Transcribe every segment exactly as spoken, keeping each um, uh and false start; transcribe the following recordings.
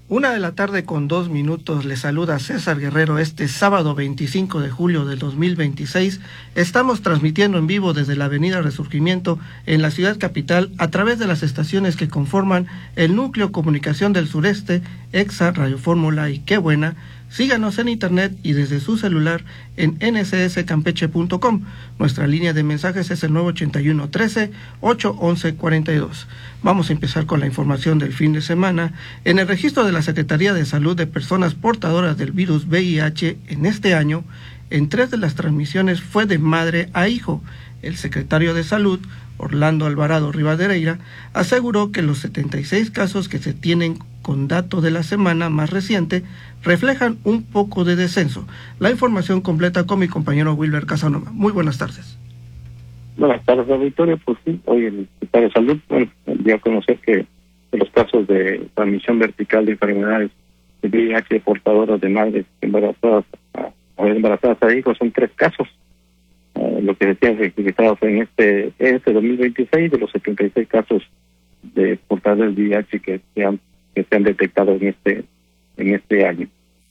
Una de la tarde con dos minutos, le saluda César Guerrero este sábado veinticinco de julio del dos mil veintiséis. Estamos transmitiendo en vivo desde la avenida Resurgimiento en la ciudad capital a través de las estaciones que conforman el Núcleo Comunicación del Sureste, Exa, Radio Fórmula y Qué Buena. Síganos en internet y desde su celular en ene ese ese campeche punto com. Nuestra línea de mensajes es el nueve ochenta y uno trece ocho once cuarenta y dos. Vamos a empezar con la información del fin de semana. En el registro de la Secretaría de Salud de personas portadoras del virus V I H en este año, en tres de las transmisiones fue de madre a hijo. El secretario de Salud, Orlando Alvarado Rivadereira, aseguró que los setenta y seis casos que se tienen con dato de la semana más reciente reflejan un poco de descenso. La información completa con mi compañero Wilber Casanova. Muy buenas tardes. Buenas tardes, auditorio. Pues sí, hoy el secretario de Salud bueno, dio a conocer que de los casos de transmisión vertical de enfermedades de V I H portadoras de madres embarazadas a, a embarazadas a hijos son tres casos. Uh, lo que decía registrados en este, este dos mil veintiséis de los setenta y seis casos de portadores de V I H que se han que se han detectado en este en este año.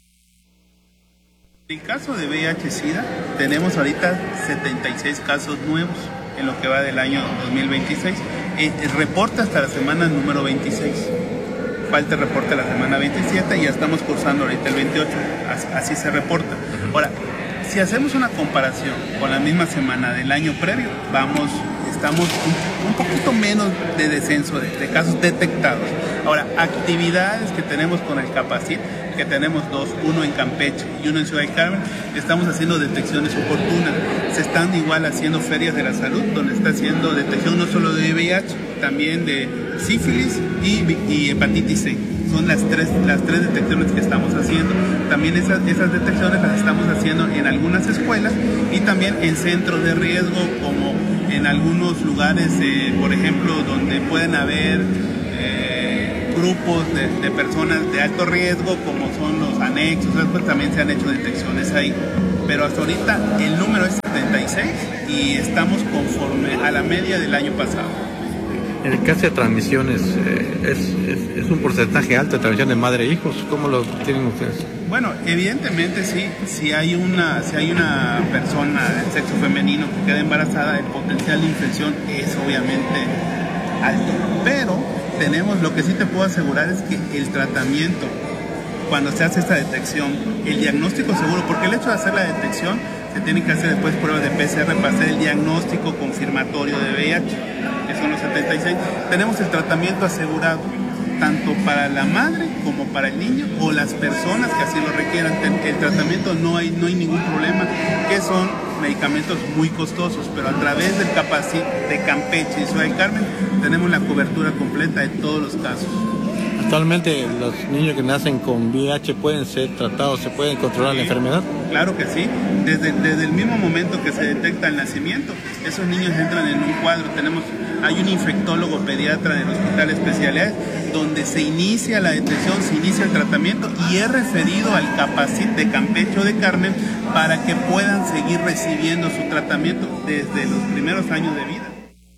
En caso de V I H-Sida, tenemos ahorita setenta y seis casos nuevos en lo que va del año dos mil veintiséis. El, el reporte hasta la semana número veintiséis. Falta el reporte de la semana veintisiete y ya estamos cursando ahorita el veintiocho. Así, así se reporta. Ahora, si hacemos una comparación con la misma semana del año previo, vamos, estamos un, un poquito menos de descenso de, de casos detectados. Ahora, actividades que tenemos con el Capacit, que tenemos dos, uno en Campeche y uno en Ciudad del Carmen, estamos haciendo detecciones oportunas. Se están igual haciendo ferias de la salud, donde está haciendo detección no solo de V I H, también de sífilis y, y hepatitis C. Son las tres, las tres detecciones que estamos haciendo. También esas, esas detecciones las estamos haciendo en algunas escuelas y también en centros de riesgo, como en algunos lugares, eh, por ejemplo, donde pueden haber eh, grupos de, de personas de alto riesgo, como son los anexos, pues también se han hecho detecciones ahí. Pero hasta ahorita el número es setenta y seis y estamos conforme a la media del año pasado. En el caso de transmisiones, eh, es, es, es un porcentaje alto de transmisión de madre e hijos. ¿Cómo lo tienen ustedes? Bueno, evidentemente sí. Si hay una, si hay una persona del sexo femenino que queda embarazada, el potencial de infección es obviamente alto. Pero tenemos, lo que sí te puedo asegurar es que el tratamiento, cuando se hace esta detección, el diagnóstico seguro, porque el hecho de hacer la detección, se tienen que hacer después pruebas de P C R para hacer el diagnóstico confirmatorio de V I H, que son los setenta y seis. Tenemos el tratamiento asegurado, tanto para la madre como para el niño o las personas que así lo requieran. El tratamiento no hay, no hay ningún problema, que son medicamentos muy costosos, pero a través del Capacit de Campeche y Ciudad del Carmen tenemos la cobertura completa de todos los casos. Actualmente los niños que nacen con V I H pueden ser tratados, se pueden controlar sí, la enfermedad. Claro que sí, desde, desde el mismo momento que se detecta el nacimiento, esos niños entran en un cuadro. Tenemos, hay un infectólogo pediatra del Hospital de Especialidades donde se inicia la detección, se inicia el tratamiento y es referido al Capacit de Campeche o de Carmen para que puedan seguir recibiendo su tratamiento desde los primeros años de vida.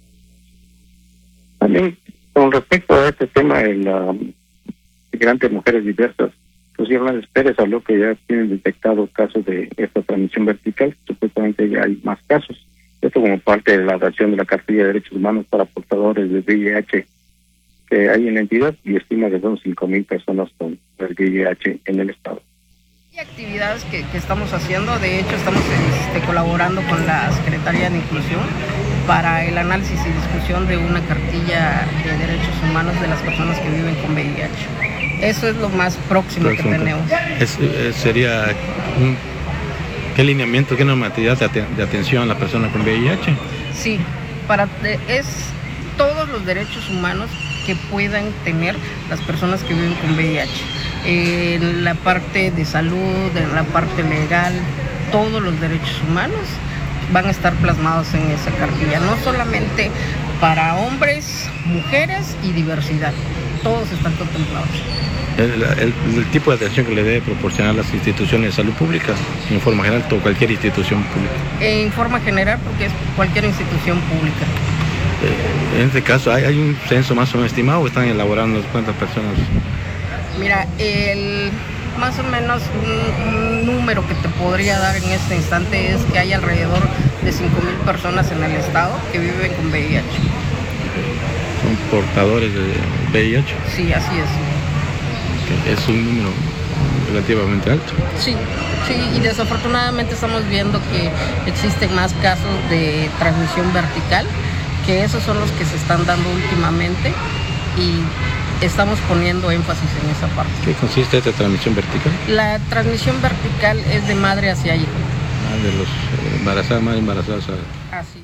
También con respecto a este tema, el um, migrante de mujeres diversas, Lucía Hernández Pérez habló que ya tienen detectado casos de esta transmisión vertical. Supuestamente ya hay más casos. Esto como parte de la adaptación de la Cartilla de Derechos Humanos para portadores de V I H que hay en la entidad, y estima que son cinco mil personas con el V I H en el estado. Hay actividades que, que estamos haciendo. De hecho, estamos este, colaborando con la Secretaría de Inclusión para el análisis y discusión de una cartilla de derechos humanos de las personas que viven con V I H. Eso es lo más próximo que tenemos. Es, es, sería un, ¿qué lineamiento, qué normatividad de, aten, de atención a la persona con V I H? Sí, para es todos los derechos humanos que puedan tener las personas que viven con V I H. En la parte de salud, en la parte legal, todos los derechos humanos van a estar plasmados en esa cartilla, no solamente para hombres, mujeres y diversidad, todos están contemplados. El, el, el tipo de atención que le debe proporcionar las instituciones de salud pública, en forma general, o cualquier institución pública. En forma general, porque es cualquier institución pública. Eh, en este caso, ¿hay, ¿hay un censo más o menos estimado o están elaborando cuántas personas? Mira, el más o menos un, un número que te podría dar en este instante es que hay alrededor de cinco mil personas en el estado que viven con V I H. ¿Son portadores de V I H? Sí, así es. Es un número relativamente alto. Sí, sí, y desafortunadamente estamos viendo que existen más casos de transmisión vertical, que esos son los que se están dando últimamente y estamos poniendo énfasis en esa parte. ¿Qué consiste esta transmisión vertical? La transmisión vertical es de madre hacia hijo. Ah, de los embarazados, madre embarazadas. Así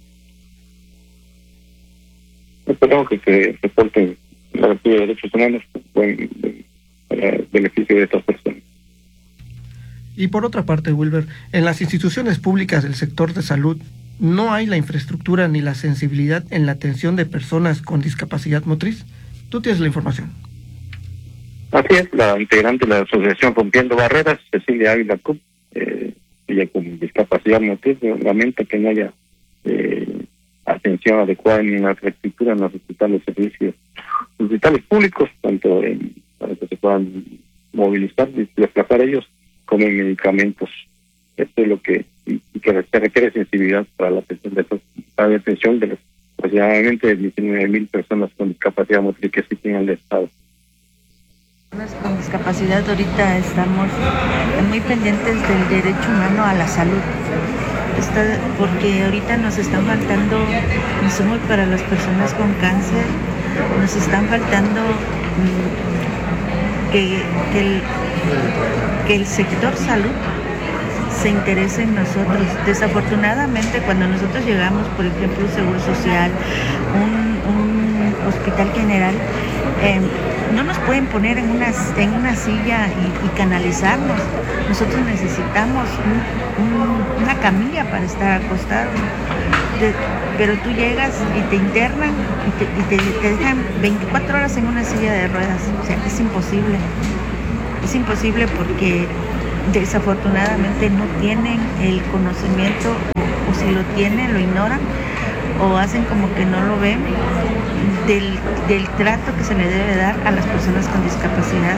es. Esperamos que se reporten la garantía de derechos humanos buen, para el beneficio de estas personas. Y por otra parte, Wilber, en las instituciones públicas del sector de salud no hay la infraestructura ni la sensibilidad en la atención de personas con discapacidad motriz. Tú tienes la información. Así es, la integrante de la asociación Rompiendo Barreras, Cecilia Ávila Cup, eh, ella con discapacidad motriz, lamenta que no haya eh, atención adecuada ni una infraestructura en los hospitales de servicios, hospitales públicos, tanto en, para que se puedan movilizar y desplazar ellos, como en medicamentos. Esto es lo que, y, y que se requiere sensibilidad para la atención de, para la atención de los aproximadamente diecinueve mil personas con discapacidad motriz que existen en el estado. Con discapacidad ahorita estamos muy pendientes del derecho humano a la salud, Está, porque ahorita nos están faltando insumos para las personas con cáncer, nos están faltando mmm, que, que, el, que el sector salud se interese en nosotros. Desafortunadamente, cuando nosotros llegamos, por ejemplo, un seguro social, un, un hospital general, eh, no nos pueden poner en una, en una silla y, y canalizarnos. Nosotros necesitamos un, un, una camilla para estar acostados. De, pero tú llegas y te internan y, te, y te, te dejan veinticuatro horas en una silla de ruedas. O sea, es imposible. Es imposible porque desafortunadamente no tienen el conocimiento, o, o si lo tienen lo ignoran o hacen como que no lo ven del, del trato que se le debe dar a las personas con discapacidad.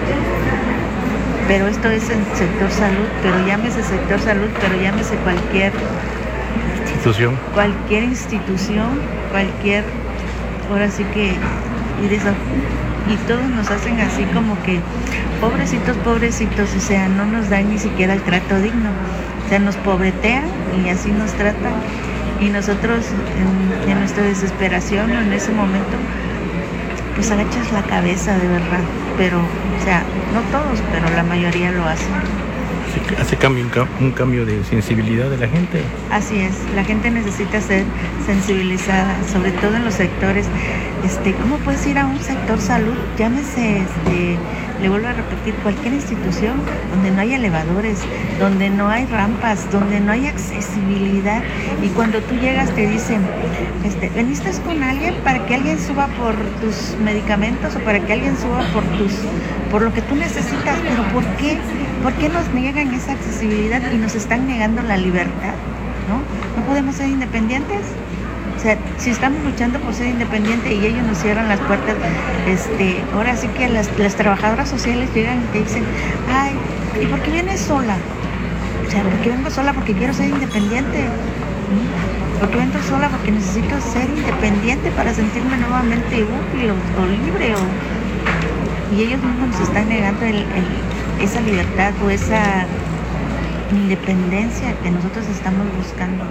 Pero esto es en sector salud, pero llámese sector salud, pero llámese cualquier institución, cualquier institución, cualquier, ahora sí que y, de eso, y todos nos hacen así como que pobrecitos, pobrecitos, o sea, no nos dan ni siquiera el trato digno, o sea, nos pobretean y así nos tratan, y nosotros en, en nuestra desesperación en ese momento, pues agachas la cabeza de verdad, pero, o sea, no todos, pero la mayoría lo hacen. Hace cambio, un cambio de sensibilidad de la gente. Así es, la gente necesita ser sensibilizada, sobre todo en los sectores. Este, ¿cómo puedes ir a un sector salud? Llámese, este, le vuelvo a repetir, cualquier institución donde no hay elevadores, donde no hay rampas, donde no hay accesibilidad, y cuando tú llegas te dicen, este, ¿veniste con alguien para que alguien suba por tus medicamentos o para que alguien suba por tus, por lo que tú necesitas? Pero ¿por qué? ¿Por qué nos niegan esa accesibilidad y nos están negando la libertad? ¿No? ¿No podemos ser independientes? O sea, si estamos luchando por ser independientes y ellos nos cierran las puertas, este, ahora sí que las, las trabajadoras sociales llegan y te dicen, ay, ¿y por qué vienes sola? O sea, ¿por qué vengo sola? Porque quiero ser independiente. ¿Por qué vengo sola? Porque necesito ser independiente para sentirme nuevamente útil o, o libre. O... Y ellos mismos nos están negando el, el, esa libertad o esa independencia que nosotros estamos buscando.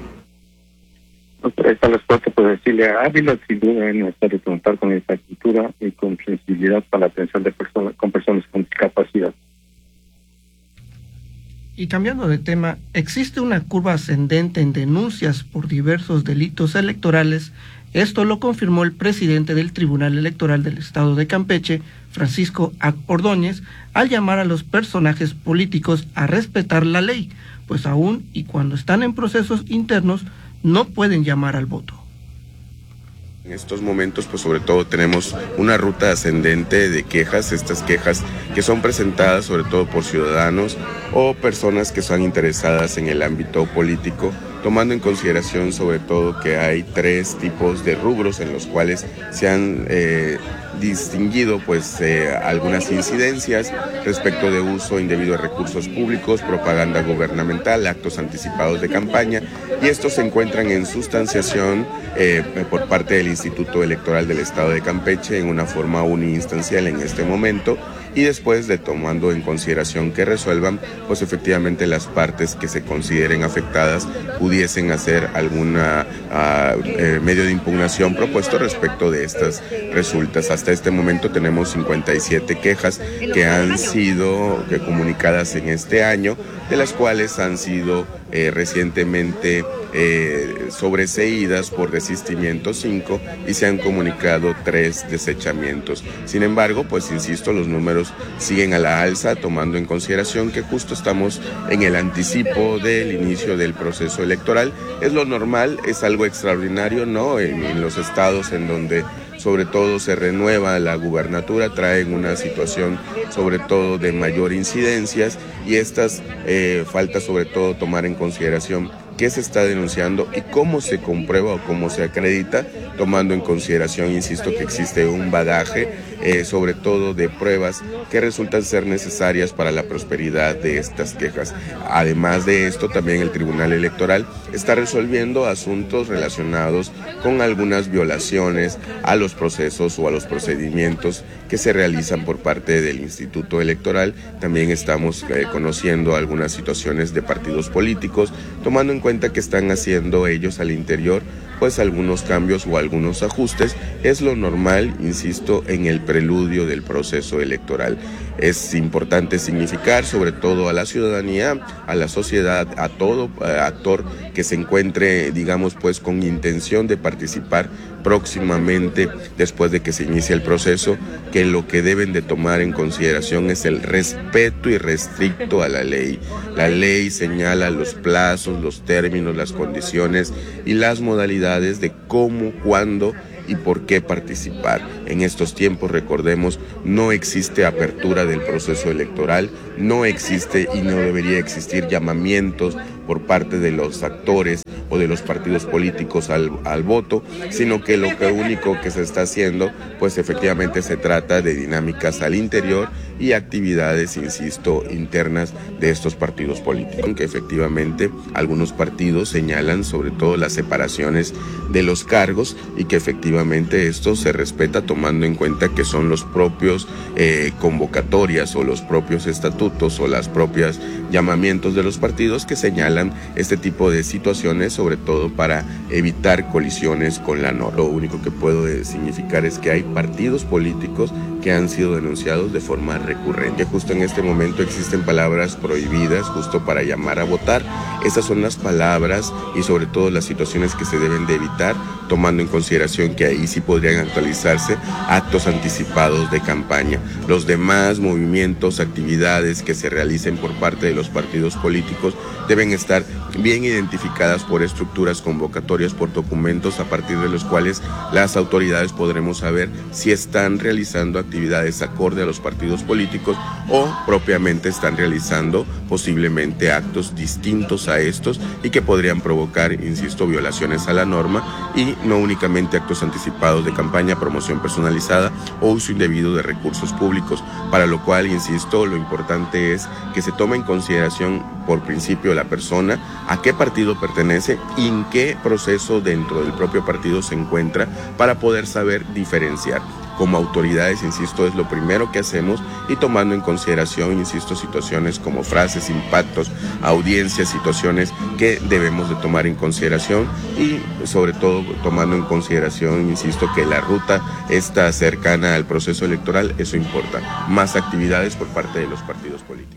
Esta respuesta, pues decirle a Ávila, sin duda es necesario contar con infraestructura y con sensibilidad para la atención de personas con personas con discapacidad. Y cambiando de tema, existe una curva ascendente en denuncias por diversos delitos electorales. Esto lo confirmó el presidente del Tribunal Electoral del Estado de Campeche, Francisco A. Ordóñez, al llamar a los personajes políticos a respetar la ley, pues aún y cuando están en procesos internos, no pueden llamar al voto. En estos momentos, pues sobre todo tenemos una ruta ascendente de quejas, estas quejas que son presentadas sobre todo por ciudadanos o personas que son interesadas en el ámbito político, tomando en consideración sobre todo que hay tres tipos de rubros en los cuales se han eh, distinguido pues eh, algunas incidencias respecto de uso indebido de recursos públicos, propaganda gubernamental, actos anticipados de campaña, y estos se encuentran en sustanciación eh, por parte del Instituto Electoral del Estado de Campeche en una forma uniinstancial en este momento, y después de tomando en consideración que resuelvan, pues efectivamente las partes que se consideren afectadas pudiesen hacer alguna uh, eh, medio de impugnación propuesto respecto de estas resultas. Hasta este momento tenemos cincuenta y siete quejas que han sido que comunicadas en este año, de las cuales han sido eh, recientemente eh, sobreseídas por desistimiento cinco y se han comunicado tres desechamientos. Sin embargo, pues insisto, los números siguen a la alza, tomando en consideración que justo estamos en el anticipo del inicio del proceso electoral. Es lo normal, es algo extraordinario, ¿no? En, en los estados en donde sobre todo se renueva la gubernatura, traen una situación sobre todo de mayor incidencias, y estas eh, falta sobre todo tomar en consideración qué se está denunciando y cómo se comprueba o cómo se acredita, tomando en consideración, insisto, que existe un bagaje, eh, sobre todo de pruebas que resultan ser necesarias para la prosperidad de estas quejas. Además de esto, también el Tribunal Electoral está resolviendo asuntos relacionados con algunas violaciones a los procesos o a los procedimientos que se realizan por parte del Instituto Electoral. También estamos eh, conociendo algunas situaciones de partidos políticos, tomando en cuenta que están haciendo ellos al interior pues algunos cambios o algunos ajustes. Es lo normal, insisto, en el preludio del proceso electoral. Es importante significar, sobre todo a la ciudadanía, a la sociedad, a todo eh, actor que se encuentre, digamos, pues con intención de participar próximamente después de que se inicie el proceso, que lo que deben de tomar en consideración es el respeto irrestricto a la ley. La ley señala los plazos, los términos, las condiciones y las modalidades de cómo, cuándo y por qué participar. En estos tiempos, recordemos, no existe apertura del proceso electoral, no existe y no debería existir llamamientos por parte de los actores o de los partidos políticos al, al voto, sino que lo que único que se está haciendo, pues efectivamente se trata de dinámicas al interior y actividades, insisto, internas de estos partidos políticos, que efectivamente algunos partidos señalan sobre todo las separaciones de los cargos y que efectivamente esto se respeta tomando en cuenta que son los propios eh, convocatorias o los propios estatutos o las propias llamamientos de los partidos que señalan este tipo de situaciones, sobre todo para evitar colisiones con la norma. Lo único que puedo significar es que hay partidos políticos que han sido denunciados de forma recurrente. Justo en este momento existen palabras prohibidas justo para llamar a votar. Esas son las palabras y sobre todo las situaciones que se deben de evitar, tomando en consideración que ahí sí podrían actualizarse actos anticipados de campaña. Los demás movimientos, actividades que se realicen por parte de los partidos políticos deben estar bien identificadas por estructuras convocatorias, por documentos a partir de los cuales las autoridades podremos saber si están realizando actividades acorde a los partidos políticos o propiamente están realizando posiblemente actos distintos a estos y que podrían provocar, insisto, violaciones a la norma y no únicamente actos anticipados de campaña, promoción personalizada o uso indebido de recursos públicos, para lo cual, insisto, lo importante es que se tome en consideración por principio la persona, a qué partido pertenece y en qué proceso dentro del propio partido se encuentra para poder saber diferenciar. Como autoridades, insisto, es lo primero que hacemos y tomando en consideración, insisto, situaciones como frases, impactos, audiencias, situaciones que debemos de tomar en consideración y sobre todo tomando en consideración, insisto, que la ruta está cercana al proceso electoral, eso importa. Más actividades por parte de los partidos políticos.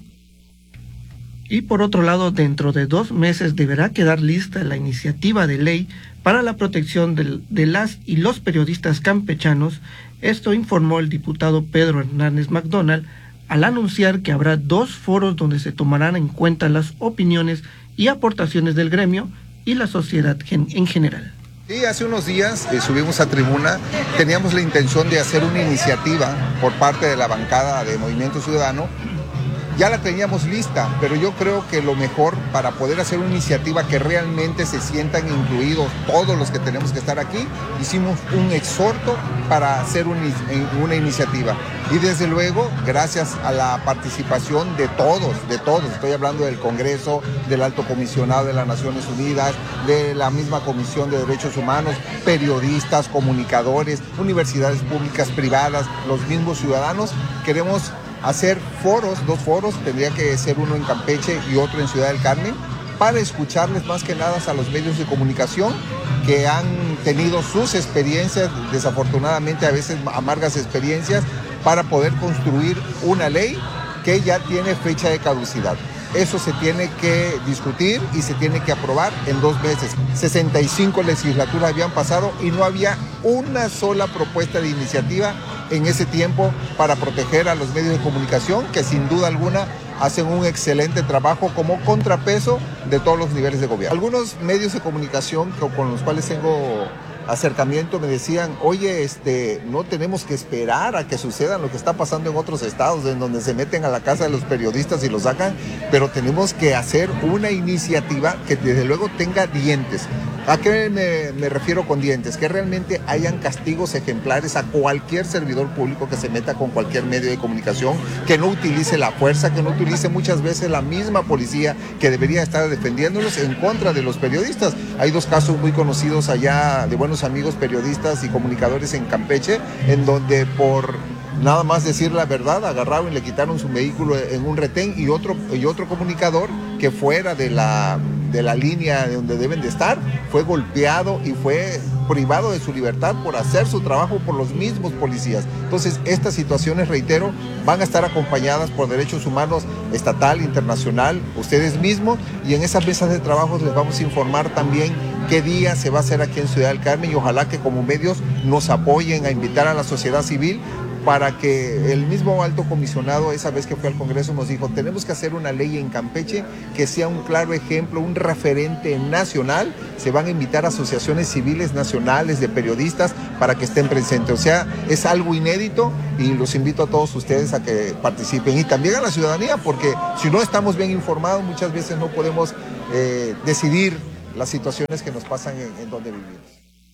Y por otro lado, dentro de dos meses deberá quedar lista la iniciativa de ley para la protección de, de las y los periodistas campechanos. Esto informó el diputado Pedro Hernández McDonald al anunciar que habrá dos foros donde se tomarán en cuenta las opiniones y aportaciones del gremio y la sociedad gen- en general. Sí, hace unos días eh, subimos a tribuna, teníamos la intención de hacer una iniciativa por parte de la bancada de Movimiento Ciudadano ya la teníamos lista, pero yo creo que lo mejor para poder hacer una iniciativa que realmente se sientan incluidos todos los que tenemos que estar aquí, hicimos un exhorto para hacer un, una iniciativa. Y desde luego, gracias a la participación de todos, de todos, estoy hablando del Congreso, del Alto Comisionado de las Naciones Unidas, de la misma Comisión de Derechos Humanos, periodistas, comunicadores, universidades públicas, privadas, los mismos ciudadanos, queremos hacer foros, dos foros, tendría que ser uno en Campeche y otro en Ciudad del Carmen, para escucharles más que nada a los medios de comunicación que han tenido sus experiencias, desafortunadamente a veces amargas experiencias, para poder construir una ley que ya tiene fecha de caducidad. Eso se tiene que discutir y se tiene que aprobar en dos meses. sesenta y cinco legislaturas habían pasado y no había una sola propuesta de iniciativa en ese tiempo para proteger a los medios de comunicación, que sin duda alguna hacen un excelente trabajo como contrapeso de todos los niveles de gobierno. Algunos medios de comunicación con los cuales tengo acercamiento me decían, oye, este, no tenemos que esperar a que suceda lo que está pasando en otros estados, en donde se meten a la casa de los periodistas y los sacan, pero tenemos que hacer una iniciativa que desde luego tenga dientes. ¿A qué me, me refiero con dientes? Que realmente hayan castigos ejemplares a cualquier servidor público que se meta con cualquier medio de comunicación, que no utilice la fuerza, que no utilice muchas veces la misma policía que debería estar defendiéndolos en contra de los periodistas. Hay dos casos muy conocidos allá de buenos amigos periodistas y comunicadores en Campeche, en donde por nada más decir la verdad agarraron y le quitaron su vehículo en un retén, y otro, y otro comunicador que fuera de la, de la línea de donde deben de estar fue golpeado y fue privado de su libertad por hacer su trabajo por los mismos policías. Entonces, estas situaciones, reitero, van a estar acompañadas por derechos humanos estatal, internacional, ustedes mismos, y en esas mesas de trabajo les vamos a informar también qué día se va a hacer aquí en Ciudad del Carmen, y ojalá que como medios nos apoyen a invitar a la sociedad civil para que el mismo alto comisionado, esa vez que fue al Congreso, nos dijo, tenemos que hacer una ley en Campeche que sea un claro ejemplo, un referente nacional. Se van a invitar asociaciones civiles nacionales de periodistas para que estén presentes. O sea, es algo inédito y los invito a todos ustedes a que participen, y también a la ciudadanía, porque si no estamos bien informados, muchas veces no podemos eh, decidir las situaciones que nos pasan en, en donde vivimos.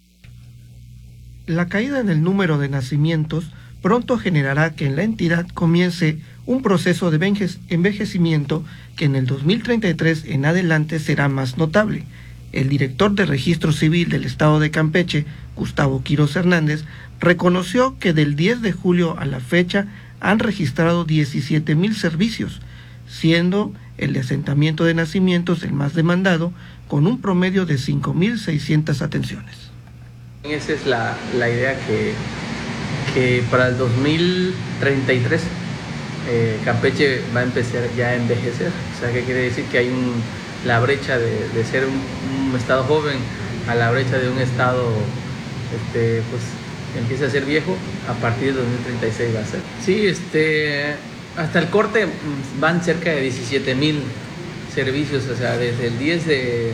La caída en el número de nacimientos pronto generará que en la entidad comience un proceso de envejecimiento que en el dos mil treinta y tres en adelante será más notable. El director de Registro Civil del Estado de Campeche, Gustavo Quiroz Hernández, reconoció que del diez de julio a la fecha han registrado diecisiete mil servicios, siendo el de asentamiento de nacimientos el más demandado, con un promedio de cinco mil seiscientas atenciones. Esa es la, la idea que... que para el dos mil treinta y tres eh, Campeche va a empezar ya a envejecer. O sea, que quiere decir que hay un, la brecha de, de ser un, un estado joven a la brecha de un estado este, pues, que empiece a ser viejo. A partir del dos mil treinta y seis va a ser. Sí, este, hasta el corte van cerca de diecisiete mil servicios, o sea, desde el diez de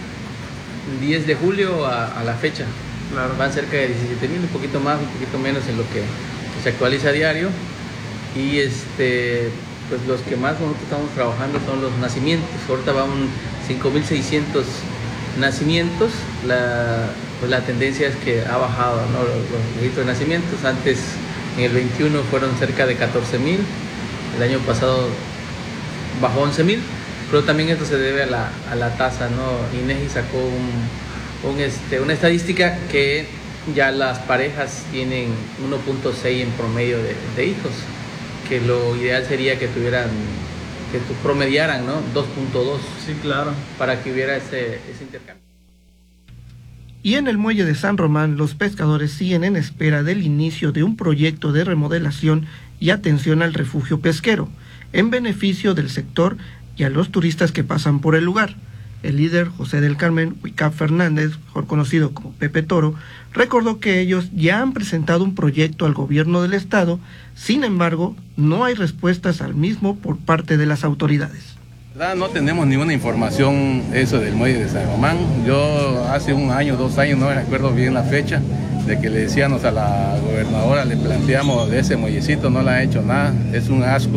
julio a, a la fecha. Claro. Van cerca de diecisiete mil, un poquito más, un poquito menos en lo que se actualiza a diario. Y este, pues los que más nosotros estamos trabajando son los nacimientos. Ahorita van cinco mil seiscientos nacimientos. La, pues la tendencia es que ha bajado, ¿no? los, los registros de nacimientos. Antes, en el veintiuno, fueron cerca de catorce mil. El año pasado bajó once mil. Pero también esto se debe a la, a la tasa, ¿no? INEGI sacó un... Un este, una estadística que ya las parejas tienen uno punto seis en promedio de, de hijos, que lo ideal sería que tuvieran, que promediaran, ¿no? dos punto dos. Sí, claro. Para que hubiera ese, ese intercambio. Y en el muelle de San Román, los pescadores siguen en espera del inicio de un proyecto de remodelación y atención al refugio pesquero, en beneficio del sector y a los turistas que pasan por el lugar. El líder José del Carmen Huicap Fernández, mejor conocido como Pepe Toro, recordó que ellos ya han presentado un proyecto al gobierno del estado, sin embargo, no hay respuestas al mismo por parte de las autoridades. No tenemos ninguna información eso del muelle de San Román. Yo hace un año, dos años, no recuerdo bien la fecha, de que le decíamos a la gobernadora, le planteamos de ese muellecito, no le ha hecho nada, es un asco.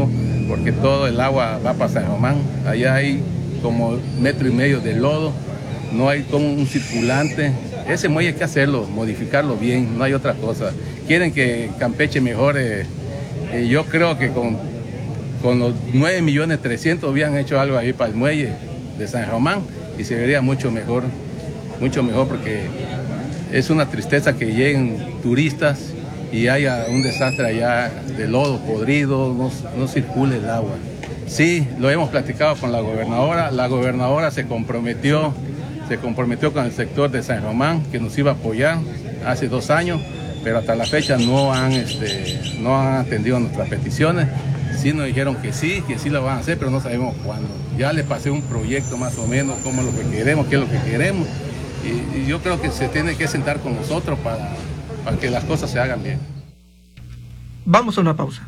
porque todo el agua va para San Román. Allá hay como metro y medio de lodo, no hay como un circulante. Ese muelle hay que hacerlo, modificarlo bien, no hay otra cosa. Quieren que Campeche mejore, eh, yo creo que con, con los nueve millones trescientos habían hecho algo ahí para el muelle de San Román y se vería mucho mejor, mucho mejor, porque es una tristeza que lleguen turistas y haya un desastre allá de lodo podrido, no, no circule el agua. Sí, lo hemos platicado con la gobernadora, la gobernadora se comprometió, se comprometió con el sector de San Román que nos iba a apoyar hace dos años, pero hasta la fecha no han, este, no han atendido nuestras peticiones. Sí nos dijeron que sí, que sí lo van a hacer, pero no sabemos cuándo. Ya le pasé un proyecto más o menos, cómo es lo que queremos, qué es lo que queremos, y, y yo creo que se tiene que sentar con nosotros para, para que las cosas se hagan bien. Vamos a una pausa.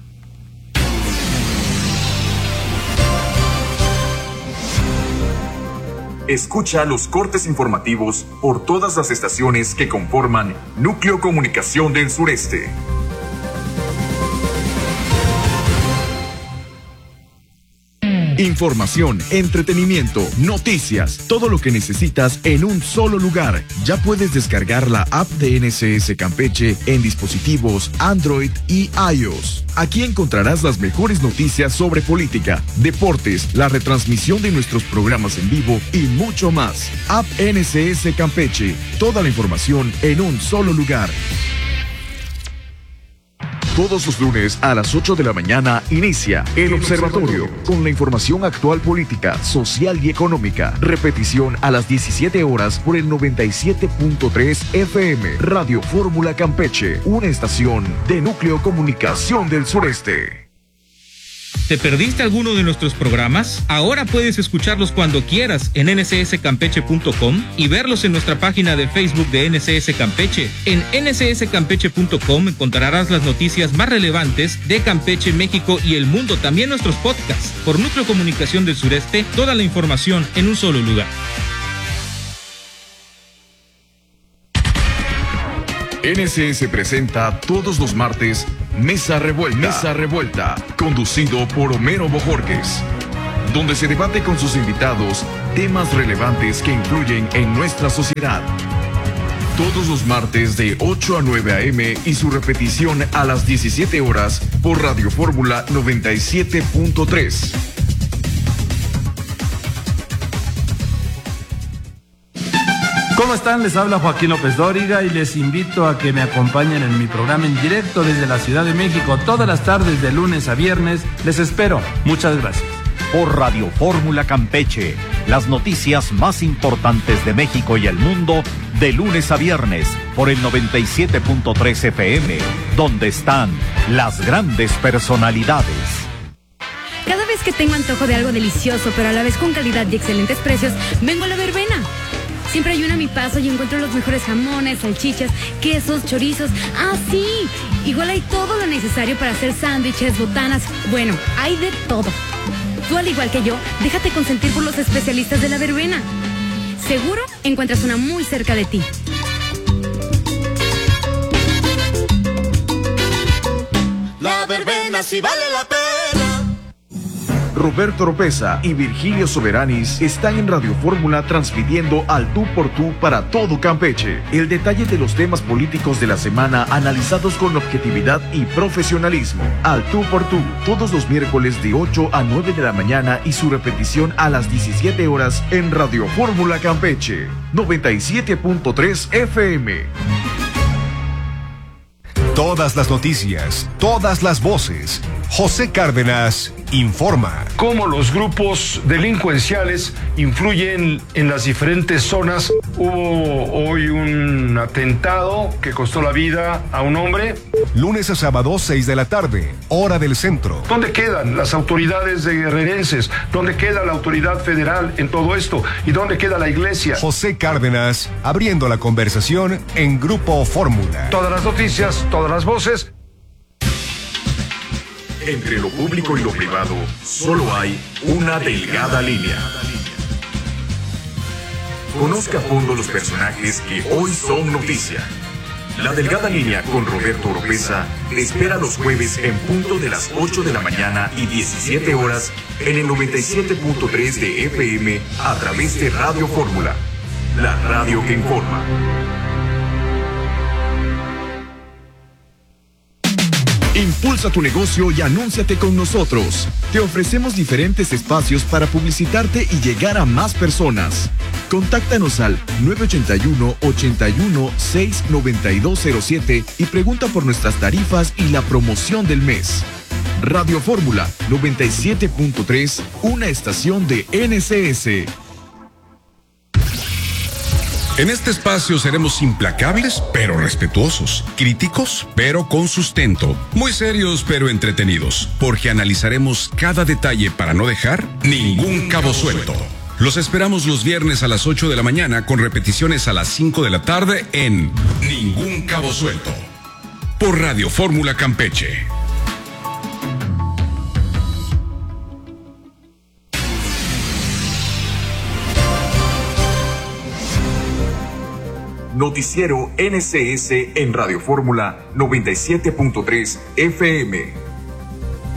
Escucha los cortes informativos por todas las estaciones que conforman Núcleo Comunicación del Sureste. Información, entretenimiento, noticias, todo lo que necesitas en un solo lugar. Ya puedes descargar la app de N S S Campeche en dispositivos Android y iOS. Aquí encontrarás las mejores noticias sobre política, deportes, la retransmisión de nuestros programas en vivo y mucho más. App N S S Campeche, toda la información en un solo lugar. Todos los lunes a las ocho de la mañana inicia El Observatorio con la información actual política, social y económica. Repetición a las diecisiete horas por el noventa y siete punto tres F M. Radio Fórmula Campeche, una estación de Núcleo Comunicación del Sureste. ¿Te perdiste alguno de nuestros programas? Ahora puedes escucharlos cuando quieras en N S S campeche punto com y verlos en nuestra página de Facebook de N S S Campeche. En N S S campeche punto com encontrarás las noticias más relevantes de Campeche, México y el mundo, también nuestros podcasts. Por Núcleo Comunicación del Sureste, toda la información en un solo lugar. N S S presenta todos los martes Mesa Revuelta, Mesa Revuelta, conducido por Homero Bojorquez, donde se debate con sus invitados temas relevantes que influyen en nuestra sociedad. Todos los martes de ocho a nueve a eme y su repetición a las diecisiete horas por Radio Fórmula noventa y siete punto tres. ¿Cómo están? Les habla Joaquín López Dóriga y les invito a que me acompañen en mi programa en directo desde la Ciudad de México todas las tardes de lunes a viernes. Les espero. Muchas gracias. Por Radio Fórmula Campeche, las noticias más importantes de México y el mundo de lunes a viernes por el noventa y siete punto tres F M, donde están las grandes personalidades. Cada vez que tengo antojo de algo delicioso, pero a la vez con calidad y excelentes precios, vengo a La Verbena. Siempre hay una a mi paso y encuentro los mejores jamones, salchichas, quesos, chorizos. ¡Ah, sí! Igual hay todo lo necesario para hacer sándwiches, botanas. Bueno, hay de todo. Tú, al igual que yo, déjate consentir por los especialistas de La Verbena. Seguro encuentras una muy cerca de ti. La Verbena sí vale la pena. Roberto Oropeza y Virgilio Soberanis están en Radio Fórmula transmitiendo al tú por tú para todo Campeche. El detalle de los temas políticos de la semana analizados con objetividad y profesionalismo. Al tú por tú, todos los miércoles de ocho a nueve de la mañana y su repetición a las diecisiete horas en Radio Fórmula Campeche, noventa y siete punto tres F M. Todas las noticias, todas las voces. José Cárdenas informa. Cómo los grupos delincuenciales influyen en las diferentes zonas. Hubo hoy un atentado que costó la vida a un hombre. Lunes a sábado, seis de la tarde, hora del centro. ¿Dónde quedan las autoridades de guerrerenses? ¿Dónde queda la autoridad federal en todo esto? ¿Y dónde queda la iglesia? José Cárdenas, abriendo la conversación en Grupo Fórmula. Todas las noticias, todas las voces. Entre lo público y lo privado, solo hay una delgada línea. Conozca a fondo los personajes que hoy son noticia. La Delgada Línea con Roberto Oropesa te espera los jueves en punto de las ocho de la mañana y diecisiete horas en el noventa y siete punto tres de F M a través de Radio Fórmula, la radio que informa. Impulsa tu negocio y anúnciate con nosotros. Te ofrecemos diferentes espacios para publicitarte y llegar a más personas. Contáctanos al nueve ocho uno, ocho uno, seis, nueve dos cero siete y pregunta por nuestras tarifas y la promoción del mes. Radio Fórmula noventa y siete punto tres, una estación de N C S. En este espacio seremos implacables, pero respetuosos, críticos, pero con sustento, muy serios, pero entretenidos, porque analizaremos cada detalle para no dejar ningún cabo suelto. Los esperamos los viernes a las ocho de la mañana con repeticiones a las cinco de la tarde en Ningún Cabo Suelto, por Radio Fórmula Campeche. Noticiero N C S en Radio Fórmula noventa y siete punto tres F M.